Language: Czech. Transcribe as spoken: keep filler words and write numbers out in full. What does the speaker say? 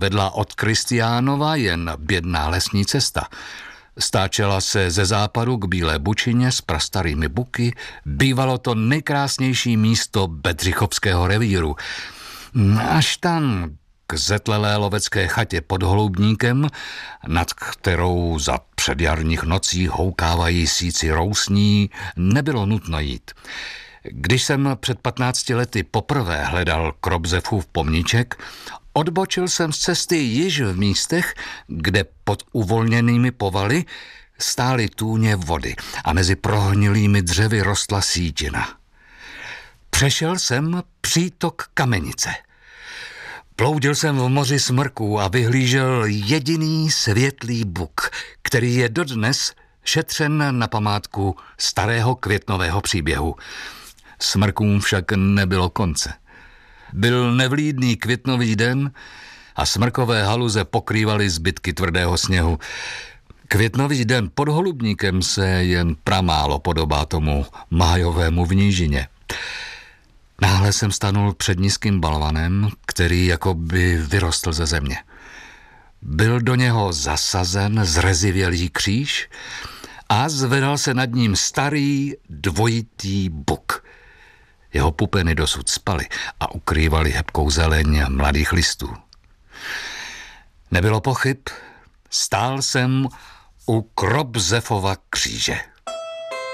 vedla od Kristiánova jen bědná lesní cesta. Stáčela se ze západu k Bílé Bučině s prastarými buky. Bývalo to nejkrásnější místo Bedřichovského revíru. Až tam k zetlelé lovecké chatě pod Holubníkem, nad kterou za předjarních nocí houkávají síci rousní, nebylo nutno jít. Když jsem před patnácti lety poprvé hledal Kobzefův pomníček, odbočil jsem z cesty již v místech, kde pod uvolněnými povaly stály tůně vody a mezi prohnilými dřevy rostla sítina. Přešel jsem přítok Kamenice. Ploudil jsem v moři smrků a vyhlížel jediný světlý buk, který je dodnes šetřen na památku starého květnového příběhu. Smrkům však nebylo konce. Byl nevlídný květnový den a smrkové haluze pokrývaly zbytky tvrdého sněhu. Květnový den pod Holubníkem se jen pramálo podobá tomu májovému v nížině. Náhle jsem stanul před nízkým balvanem, který jakoby vyrostl ze země. Byl do něho zasazen zrezivělý kříž a zvedal se nad ním starý dvojitý buk. Jeho pupeny dosud spaly a ukrývaly hebkou zeleň mladých listů. Nebylo pochyb, stál jsem u Kobzefova kříže.